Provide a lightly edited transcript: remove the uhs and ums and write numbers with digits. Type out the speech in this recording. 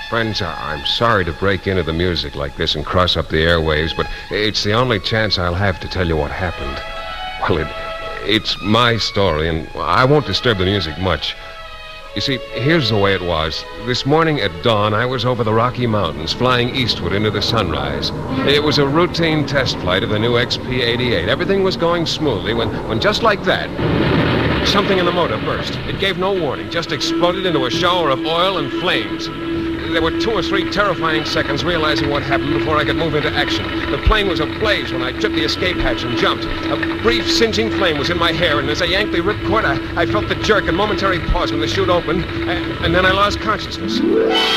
Friends, I'm sorry to break into the music like this and cross up the airwaves, but it's the only chance I'll have to tell you what happened. Well, it's my story, and I won't disturb the music much. You see, here's the way it was. This morning at dawn, I was over the Rocky Mountains, flying eastward into the sunrise. It was a routine test flight of the new XP-88. Everything was going smoothly when just like that, something in the motor burst. It gave no warning, just exploded into a shower of oil and flames. There were 2 or 3 terrifying seconds realizing what happened before I could move into action. The plane was ablaze when I tripped the escape hatch and jumped. A brief singeing flame was in my hair, and as I yanked the ripcord, I felt the jerk and momentary pause when the chute opened, and then I lost consciousness.